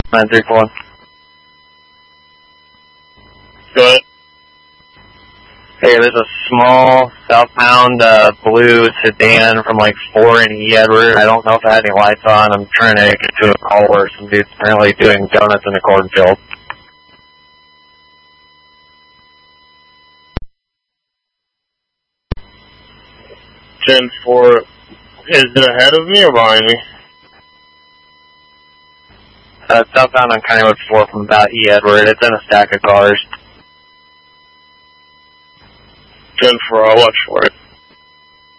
934. Go ahead. Hey, there's a small southbound blue sedan from like 4 in E. Edward. I don't know if it had any lights on. I'm trying to get to a call where some dude's apparently doing donuts in the cornfield. 10-4. Is it ahead of me or behind me? Southbound on County Road 4 from about E. Edward. It's in a stack of cars. 10-4, I'll watch for it.